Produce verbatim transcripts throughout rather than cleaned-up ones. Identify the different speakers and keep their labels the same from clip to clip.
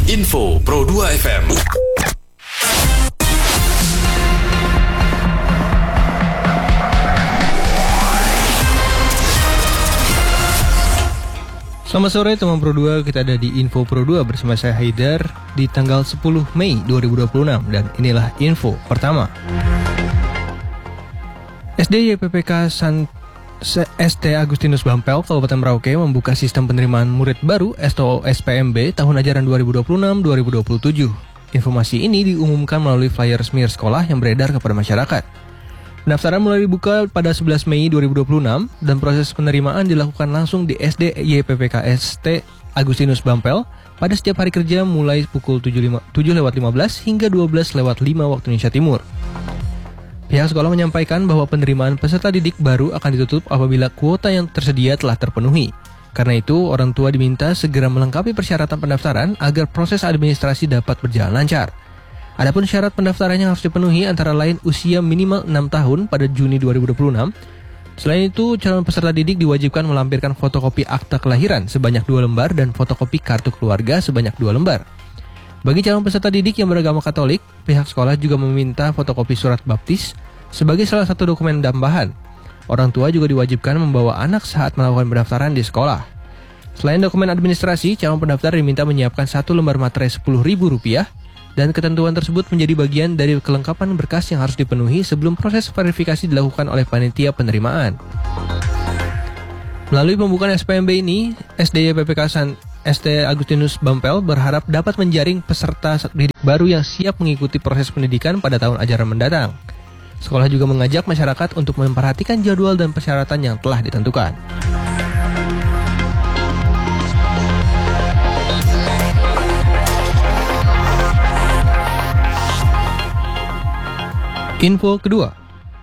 Speaker 1: Info Pro dua F M.
Speaker 2: Selamat sore teman Pro dua, kita ada di Info Pro dua bersama saya Haidar di tanggal sepuluh Mei dua ribu dua puluh enam dan inilah info pertama. S D Y P P K San S T Agustinus Bampel, Kabupaten Merauke membuka sistem penerimaan murid baru atau S P M B tahun ajaran dua ribu dua puluh enam dua ribu dua puluh tujuh. Informasi ini diumumkan melalui flyer resmi sekolah yang beredar kepada masyarakat. Pendaftaran mulai dibuka pada sebelas Mei dua ribu dua puluh enam dan proses penerimaan dilakukan langsung di S D Y P P K S T Agustinus Bampel pada setiap hari kerja mulai pukul tujuh lewat lima belas hingga dua belas lewat lima waktu Indonesia Timur. Pihak sekolah menyampaikan bahwa penerimaan peserta didik baru akan ditutup apabila kuota yang tersedia telah terpenuhi. Karena itu, orang tua diminta segera melengkapi persyaratan pendaftaran agar proses administrasi dapat berjalan lancar. Adapun syarat pendaftaran yang harus dipenuhi antara lain usia minimal enam tahun pada Juni dua ribu dua puluh enam. Selain itu, calon peserta didik diwajibkan melampirkan fotokopi akta kelahiran sebanyak dua lembar dan fotokopi kartu keluarga sebanyak dua lembar. Bagi calon peserta didik yang beragama Katolik, pihak sekolah juga meminta fotokopi surat baptis sebagai salah satu dokumen tambahan. Orang tua juga diwajibkan membawa anak saat melakukan pendaftaran di sekolah. Selain dokumen administrasi, calon pendaftar diminta menyiapkan satu lembar materai sepuluh ribu rupiah. Dan ketentuan tersebut menjadi bagian dari kelengkapan berkas yang harus dipenuhi sebelum proses verifikasi dilakukan oleh panitia penerimaan. Melalui pembukaan S P M B ini, S D Y P P K San S T Agustinus Bampel berharap dapat menjaring peserta didik baru yang siap mengikuti proses pendidikan pada tahun ajaran mendatang. Sekolah juga mengajak masyarakat untuk memperhatikan jadwal dan persyaratan yang telah ditentukan. Info kedua.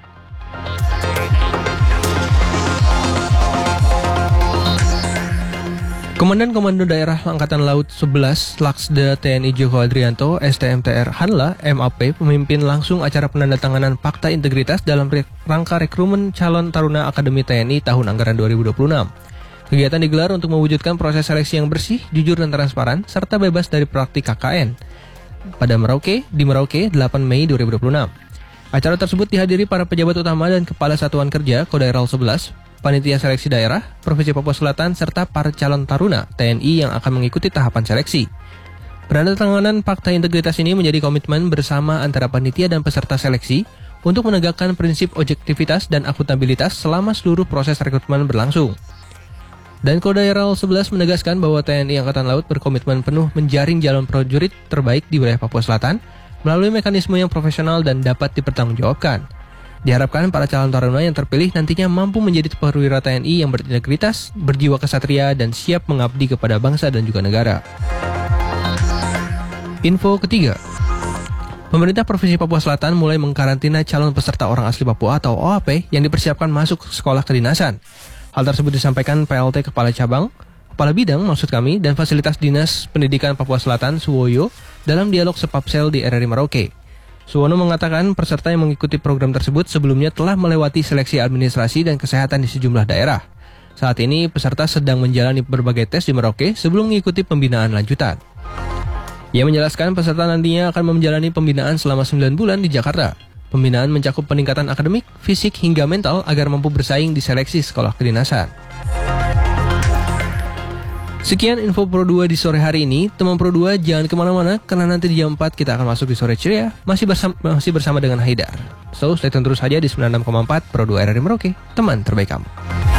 Speaker 2: Komandan Komando Daerah Angkatan Laut sebelas Laksda T N I Joko Adrianto S T M T R Hanla M A P memimpin langsung acara penandatanganan Fakta Integritas dalam rangka rekrutmen calon taruna Akademi T N I tahun anggaran dua ribu dua puluh enam. Kegiatan digelar untuk mewujudkan proses seleksi yang bersih, jujur dan transparan serta bebas dari praktik K K N pada Merauke di Merauke delapan Mei dua ribu dua puluh enam. Acara tersebut dihadiri para pejabat utama dan kepala satuan kerja Kodaeral sebelas, panitia seleksi daerah, Provinsi Papua Selatan, serta para calon taruna T N I yang akan mengikuti tahapan seleksi. Penandatanganan Fakta Integritas ini menjadi komitmen bersama antara panitia dan peserta seleksi untuk menegakkan prinsip objektivitas dan akuntabilitas selama seluruh proses rekrutmen berlangsung. Dan Kodaeral sebelas menegaskan bahwa T N I Angkatan Laut berkomitmen penuh menjaring calon prajurit terbaik di wilayah Papua Selatan melalui mekanisme yang profesional dan dapat dipertanggungjawabkan. Diharapkan para calon taruna yang terpilih nantinya mampu menjadi perwira T N I yang berintegritas, berjiwa kesatria, dan siap mengabdi kepada bangsa dan juga negara. Info ketiga. Pemerintah Provinsi Papua Selatan mulai mengkarantina calon peserta orang asli Papua atau O A P yang dipersiapkan masuk sekolah kedinasan. Hal tersebut disampaikan P L T Kepala Cabang, Kepala Bidang maksud kami, dan Fasilitas Dinas Pendidikan Papua Selatan Suwoyo dalam dialog Sepapsel di R R I Merauke. Suwono mengatakan peserta yang mengikuti program tersebut sebelumnya telah melewati seleksi administrasi dan kesehatan di sejumlah daerah. Saat ini peserta sedang menjalani berbagai tes di Merauke sebelum mengikuti pembinaan lanjutan. Ia menjelaskan peserta nantinya akan menjalani pembinaan selama sembilan bulan di Jakarta. Pembinaan mencakup peningkatan akademik, fisik hingga mental agar mampu bersaing di seleksi sekolah kedinasan. Sekian info Pro dua di sore hari ini. Teman Pro dua jangan kemana-mana karena nanti di jam empat kita akan masuk di sore ceria masih bersama, masih bersama dengan Haidar. So, stay tune terus saja di sembilan puluh enam koma empat Pro dua R R I Merauke, teman terbaik kamu.